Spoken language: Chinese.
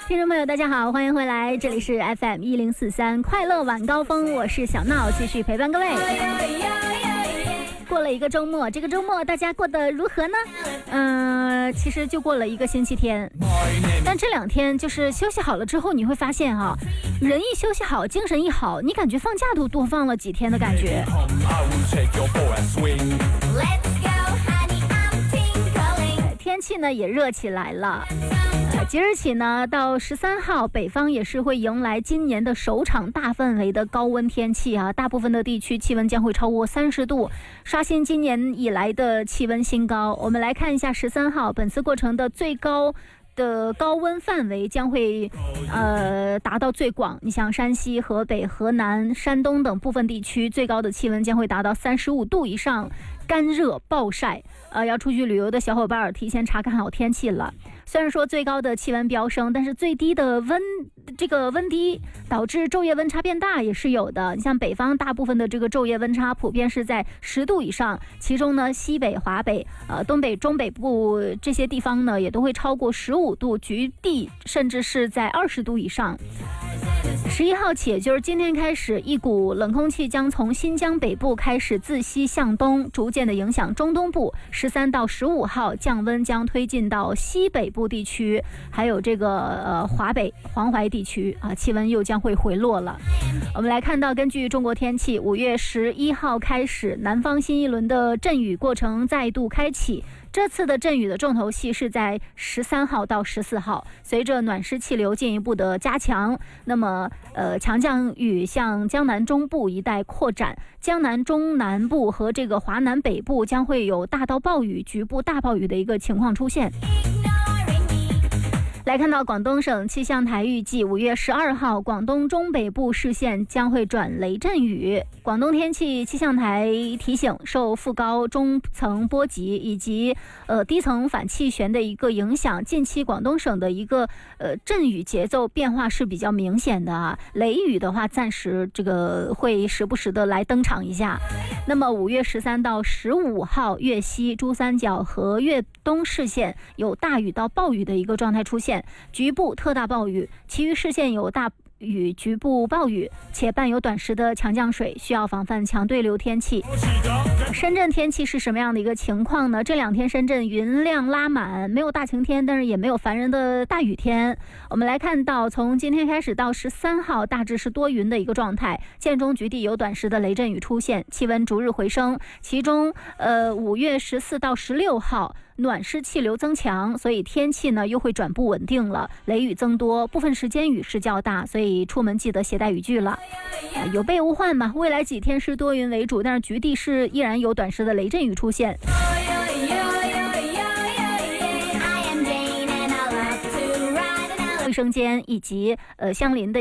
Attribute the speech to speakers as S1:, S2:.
S1: 听众朋友大家好，欢迎回来，这里是 FM1043 快乐晚高峰，我是小闹，继续陪伴各位。过了一个周末，这个周末大家过得如何呢？其实就过了一个星期天，但这2天就是休息好了之后，你会发现人一休息好，精神一好，你感觉放假都多放了几天的感觉。天气呢也热起来了。即日起呢，到13号，北方也是会迎来今年的首场大范围的高温天气啊！大部分的地区气温将会超过30度，刷新今年以来的气温新高。我们来看一下13号，本次过程的最高的高温范围将会达到最广，你像山西、河北、河南、山东等部分地区，最高的气温将会达到35度以上，干热暴晒。要出去旅游的小伙伴提前查看好天气了。虽然说最高的气温飙升，但是最低的温低导致昼夜温差变大也是有的。你像北方大部分的这个昼夜温差普遍是在10度以上，其中呢西北、华北、东北、中北部这些地方呢也都会超过15度，局地甚至是在20度以上。11号起，也就是今天开始，一股冷空气将从新疆北部开始自西向东，逐渐的影响中东部。13到15号，降温将推进到西北部地区，还有这个华北、黄淮地区气温又将会回落了。我们来看到，根据中国天气，5月11号开始，南方新一轮的阵雨过程再度开启。这次的阵雨的重头戏是在13号到14号，随着暖湿气流进一步的加强，那么强降雨向江南中部一带扩展，江南中南部和这个华南北部将会有大到暴雨、局部大暴雨的一个情况出现。来看到广东省气象台预计5月12号，广东中北部市县将会转雷阵雨。广东天气气象台提醒，受副高中层波及以及低层反气旋的一个影响，近期广东省的一个阵雨节奏变化是比较明显的雷雨的话，暂时这个会时不时的来登场一下。那么5月13到15号，粤西、珠三角和粤东市县有大雨到暴雨的一个状态出现，局部特大暴雨，其余市县有大雨、局部暴雨，且伴有短时的强降水，需要防范强对流天气。深圳天气是什么样的一个情况呢？这2天深圳云量拉满，没有大晴天，但是也没有烦人的大雨天。我们来看到，从今天开始到13号，大致是多云的一个状态，间中局地有短时的雷阵雨出现，气温逐日回升。其中5月14到16号暖湿气流增强，所以天气呢又会转不稳定了，雷雨增多，部分时间雨势较大，所以出门记得携带雨具了。有备无患吧。未来几天是多云为主，但是局地是依然有短时的雷阵雨出现。卫生间以及相邻的